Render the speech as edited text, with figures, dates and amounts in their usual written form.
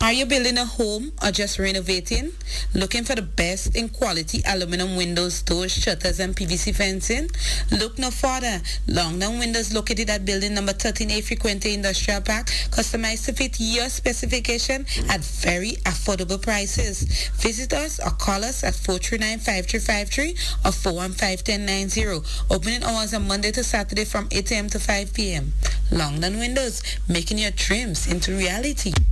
Are you building a home or just renovating? Looking for the best in quality aluminum windows, doors, shutters, and PVC fencing? Look no further. Longdown Windows, located at building number 13A Frequente Industrial Park, customized to fit your specification at very affordable prices. Visit us or call us at 439-5353 or 415-1090. Opening hours on Monday to Saturday from 8 a.m. to 5 p.m. Longdown Windows, making your dreams into reality.